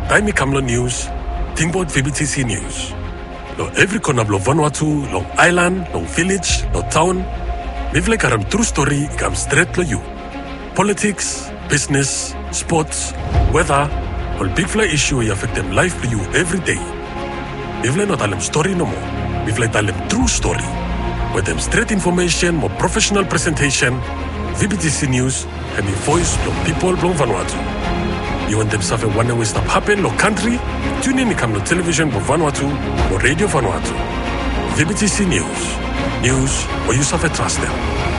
Taimi Kamlo News, Tingbot VBTC News. Lo every corner of Vanuatu, long island, long village, long town. Mivle karam true story ikam straight to you. Politics, business, sports, weather, all big fly issue I affect them life to you every day. Mivle not alem story no more. Mivle alem true story. With them straight information, more professional presentation, VBTC News, and the voice from people from Vanuatu. You want them suffer one way stop happen no country? Tune in come no television for Vanuatu or radio Vanuatu. VBTC News. News where you suffer trust them.